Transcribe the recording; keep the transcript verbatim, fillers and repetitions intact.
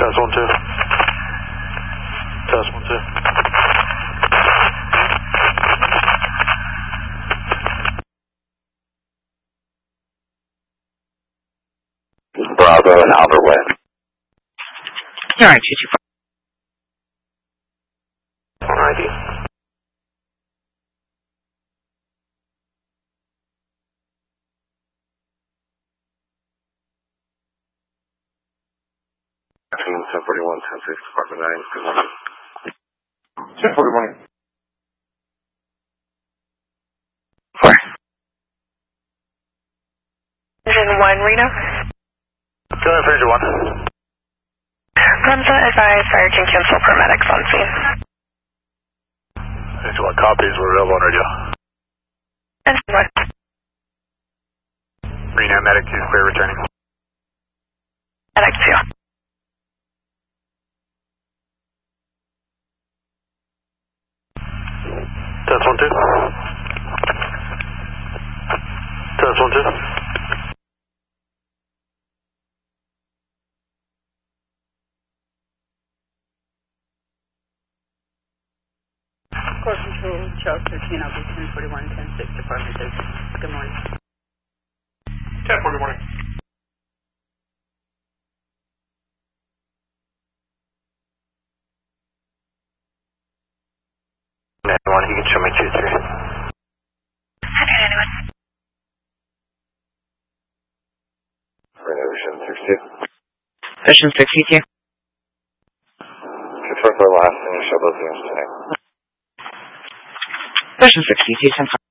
Test one, two. Test one, two. Bravo and Albert Way. Alright, two two five. Alrighty. ten forty-one, ten six, Department nine. Good morning. ten forty-one. Four. Engine one, Reno. Go ahead for engine one. Ramza advise fire team cancel paramedics on scene. Engine one copies, we're available on radio. Engine one. Reno, medic two, clear returning. Medic two. Test one, two. Test one, two. Core Control, Charles thirteen, I'll be ten forty-one, ten six, Department six. Good morning. ten forty morning. Anyone, you can show me two three. Anyone. Ocean sixty-two. Ocean sixty-two. Confirm for last and you show both units tonight. Ocean sixty-two, ten five.